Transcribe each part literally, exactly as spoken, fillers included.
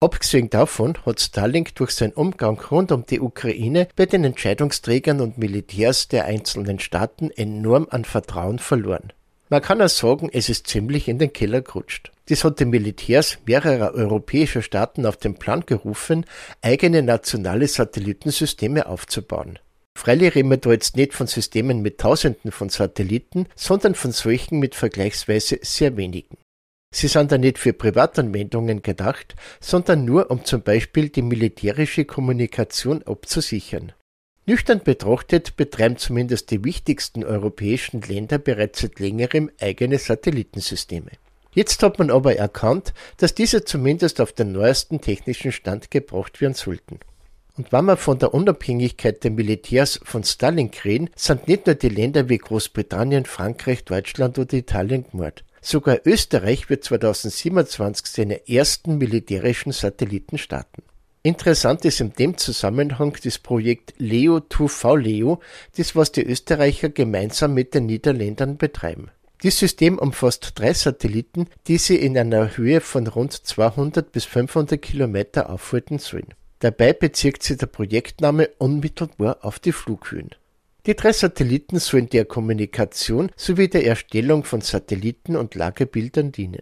Abgesehen davon hat Starlink durch seinen Umgang rund um die Ukraine bei den Entscheidungsträgern und Militärs der einzelnen Staaten enorm an Vertrauen verloren. Man kann auch sagen, es ist ziemlich in den Keller gerutscht. Das hat die Militärs mehrerer europäischer Staaten auf den Plan gerufen, eigene nationale Satellitensysteme aufzubauen. Freilich reden wir da jetzt nicht von Systemen mit Tausenden von Satelliten, sondern von solchen mit vergleichsweise sehr wenigen. Sie sind da nicht für Privatanwendungen gedacht, sondern nur, um zum Beispiel die militärische Kommunikation abzusichern. Nüchtern betrachtet betreiben zumindest die wichtigsten europäischen Länder bereits seit längerem eigene Satellitensysteme. Jetzt hat man aber erkannt, dass diese zumindest auf den neuesten technischen Stand gebracht werden sollten. Und wenn wir von der Unabhängigkeit der Militärs von Starlink reden, sind nicht nur die Länder wie Großbritannien, Frankreich, Deutschland oder Italien gemeint. Sogar Österreich wird zweitausendsiebenundzwanzig seine ersten militärischen Satelliten starten. Interessant ist in dem Zusammenhang das Projekt Leo zwei V Leo, das was die Österreicher gemeinsam mit den Niederländern betreiben. Dieses System umfasst drei Satelliten, die sie in einer Höhe von rund zweihundert bis fünfhundert Kilometer aufhalten sollen. Dabei bezieht sich der Projektname unmittelbar auf die Flughöhen. Die drei Satelliten sollen der Kommunikation sowie der Erstellung von Satelliten- und Lagebildern dienen.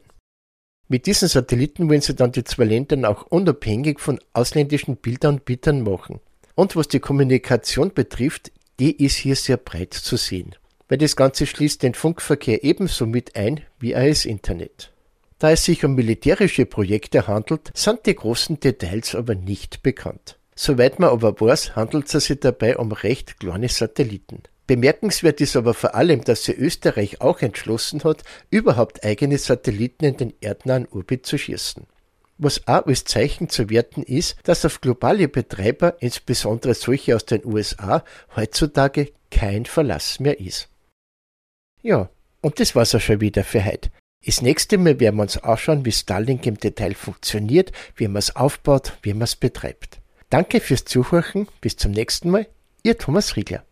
Mit diesen Satelliten wollen sie dann die zwei Länder auch unabhängig von ausländischen Bildanbietern machen. Und was die Kommunikation betrifft, die ist hier sehr breit zu sehen, weil das Ganze schließt den Funkverkehr ebenso mit ein wie auch das Internet. Da es sich um militärische Projekte handelt, sind die großen Details aber nicht bekannt. Soweit man aber weiß, handelt es sich dabei um recht kleine Satelliten. Bemerkenswert ist aber vor allem, dass sich Österreich auch entschlossen hat, überhaupt eigene Satelliten in den erdnahen Orbit zu schießen. Was auch als Zeichen zu werten ist, dass auf globale Betreiber, insbesondere solche aus den U S A, heutzutage kein Verlass mehr ist. Ja, und das war's auch schon wieder für heute. Das nächste Mal werden wir uns anschauen, wie Starlink im Detail funktioniert, wie man es aufbaut, wie man es betreibt. Danke fürs Zuhören, bis zum nächsten Mal, Ihr Thomas Riegler.